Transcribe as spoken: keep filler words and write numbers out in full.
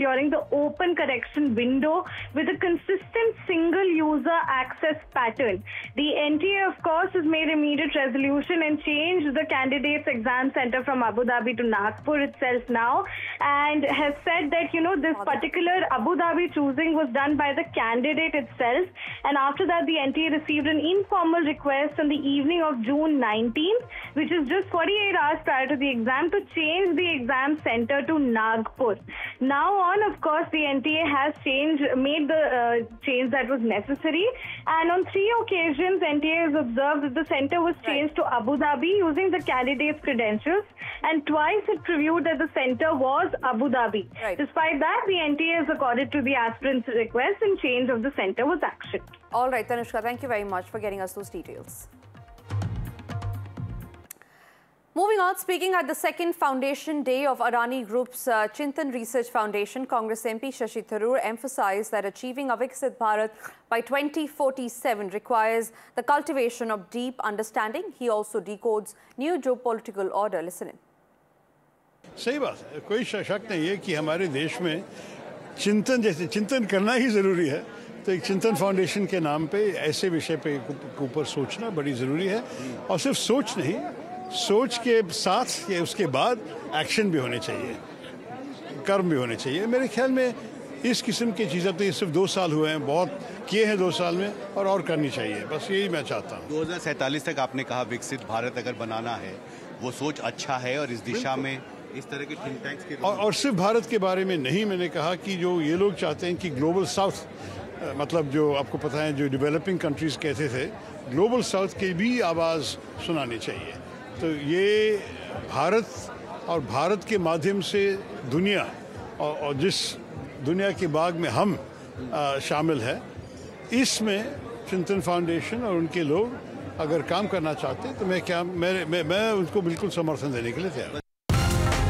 during the open correction window with a consistent single user access pattern. The N T A, of course, has made immediate resolution and changed the candidates exam center from Abu Dhabi to Nagpur itself now, and has said that, you know, this particular Abu Dhabi choosing was done by the candidate itself, and after that the N T A received an informal request on the evening of June nineteenth, which is just forty-eight hours prior to the exam, to change the exam center to Nagpur. Now on, of course, the N T A has changed, made the uh, change that was necessary, and on three occasions N T A has observed that the center was changed right. to Abu Dhabi using the candidate's credentials, and twice it previewed that the center was Abu Dhabi. Right. Despite that, the N T A has accorded to the aspirant's request and change of the center was actioned. All right, Tanushka, thank you very much for getting us those details. Moving on, speaking at the second foundation day of Adani Group's uh, Chintan Research Foundation, Congress M P Shashi Tharoor emphasized that achieving a Viksit Bharat by twenty forty-seven requires the cultivation of deep understanding. He also decodes new geopolitical order. Listen in. सही बात है, कोई शक नहीं है कि हमारे देश में चिंतन जैसे चिंतन करना ही ज़रूरी है, तो एक चिंतन फाउंडेशन के नाम पे ऐसे विषय पे ऊपर सोचना बड़ी ज़रूरी है, और सिर्फ सोच नहीं, सोच के साथ या उसके बाद एक्शन भी होने चाहिए, कर्म भी होने चाहिए। मेरे ख्याल में इस किस्म की चीज़ें तो ये सिर्फ दो साल हुए हैं, बहुत किए हैं दो साल में, और और करनी चाहिए, बस यही मैं चाहता हूँ। दो हज़ार सैंतालीस तक आपने कहा विकसित भारत अगर बनाना है, वो सोच अच्छा है और इस दिशा में इस तरह के थिंक टैंक्स के और, और सिर्फ भारत के बारे में नहीं, मैंने कहा कि जो ये लोग चाहते हैं कि ग्लोबल साउथ, मतलब जो आपको पता है जो डेवलपिंग कंट्रीज़ कहते थे, ग्लोबल साउथ की भी आवाज़ सुनानी चाहिए। तो ये भारत और भारत के माध्यम से दुनिया और, और जिस दुनिया के बाग में हम आ, शामिल है, इसमें चिंतन फाउंडेशन और उनके लोग अगर काम करना चाहते हैं तो मैं क्या मैं मैं, मैं उनको बिल्कुल समर्थन देने के लिए तैयार हूँ।